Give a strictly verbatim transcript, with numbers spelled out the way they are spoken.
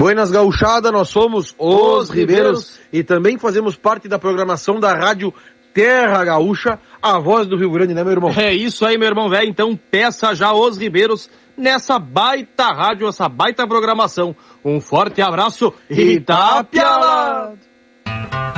Buenas gauchada, nós somos os, os Ribeiros, Ribeiros e também fazemos parte da programação da rádio Terra Gaúcha, a voz do Rio Grande, né, meu irmão? É isso aí, meu irmão velho. Então peça já os Ribeiros nessa baita rádio, essa baita programação. Um forte abraço e tapia lá!